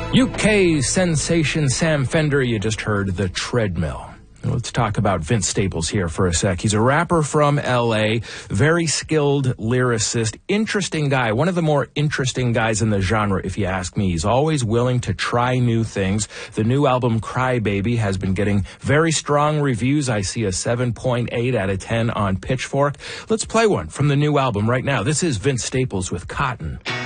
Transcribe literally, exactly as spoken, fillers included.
U K sensation Sam Fender, you just heard The Treadmill. Let's talk about Vince Staples here for a sec. He's a rapper from L A, very skilled lyricist, interesting guy, one of the more interesting guys in the genre, if you ask me. He's always willing to try new things. The new album, Cry Baby, has been getting very strong reviews. I see a seven point eight out of ten on Pitchfork. Let's play one from the new album right now. This is Vince Staples with Cotton.